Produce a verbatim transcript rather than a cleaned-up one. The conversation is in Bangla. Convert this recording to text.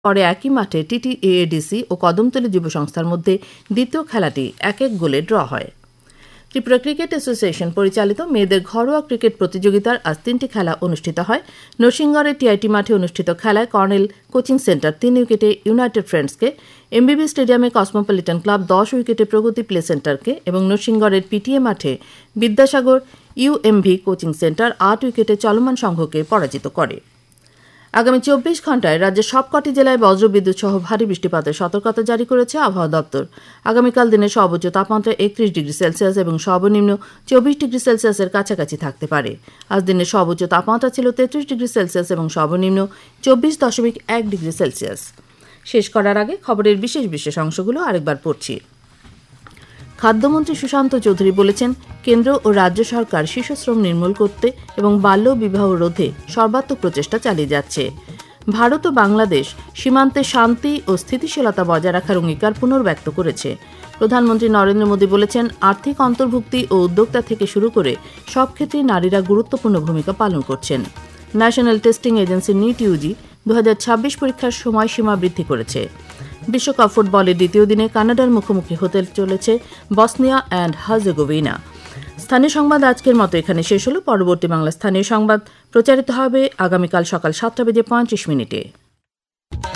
পরে একই মাঠে টিটিএএডিসি ও কদমতলী যুব সংস্থার মধ্যে দ্বিতীয় খেলাটি এক এক গোলে ড্র হয়। ত্রিপুরা ক্রিকেট অ্যাসোসিয়েশন পরিচালিত মেয়েদের ঘরোয়া ক্রিকেট প্রতিযোগিতার আজ তিনটি খেলা অনুষ্ঠিত হয়। নরসিংগড়ের টিআইটি মাঠে অনুষ্ঠিত খেলায় কর্নেল কোচিং সেন্টার তিন উইকেটে ইউনাইটেড ফ্রেন্ডসকে, এমবিবি স্টেডিয়ামে কসমোপলিটন ক্লাব দশ উইকেটে প্রগতি প্লে সেন্টারকে এবং নরসিংগড়ের পিটিএ মাঠে বিদ্যাসাগর ইউএমভি কোচিং সেন্টার আট উইকেটে চলমান সংঘকে পরাজিত করে। আগামী চব্বিশ ঘণ্টায় রাজ্যের সবকটি জেলায় বজ্রবিদ্যুৎ সহ ভারী বৃষ্টিপাতের সতর্কতা জারি করেছে আবহাওয়া দপ্তর। আগামীকাল দিনের সর্বোচ্চ তাপমাত্রা একত্রিশ ডিগ্রি সেলসিয়াস এবং সর্বনিম্ন চব্বিশ ডিগ্রি সেলসিয়াসের কাছাকাছি থাকতে পারে। আজ দিনের সর্বোচ্চ তাপমাত্রা ছিল তেত্রিশ ডিগ্রি সেলসিয়াস এবং সর্বনিম্ন চব্বিশ দশমিক এক ডিগ্রি সেলসিয়াস। শেষ করার আগে খবরের বিশেষ বিশেষ অংশগুলো আরেকবার পড়ছি। খাদ্যমন্ত্রী সুশান্ত চৌধুরী বলেছেন, কেন্দ্র ও রাজ্য সরকার শিশুশ্রম নির্মূল করতে এবং বাল্য বিবাহ রোধে সর্বাত্মক প্রচেষ্টা চালিয়ে যাচ্ছে। ভারত ও বাংলাদেশ সীমান্তে শান্তি ও স্থিতিশীলতা বজায় রাখার অঙ্গীকার পুনর্ব্যক্ত করেছে। প্রধানমন্ত্রী নরেন্দ্র মোদী বলেছেন, আর্থিক অন্তর্ভুক্তি ও উদ্যোক্তা থেকে শুরু করে সব ক্ষেত্রেই নারীরা গুরুত্বপূর্ণ ভূমিকা পালন করছেন। National testing agency NEET Yuji দু হাজার ছাব্বিশ পরীক্ষার সময়সীমা বৃদ্ধি করেছে। বিশ্বকাপ ফুটবলের দ্বিতীয় দিনে কানাডার মুখোমুখি হতে চলেছে বসনিয়া অ্যান্ড হার্জেগোভিনা। স্থানীয় সংবাদ আজকের মতো এখানে শেষ হল। পরবর্তী বাংলা স্থানীয় সংবাদ প্রচারিত হবে আগামীকাল সকাল সাতটা বেজে পঁয়ত্রিশ মিনিটে।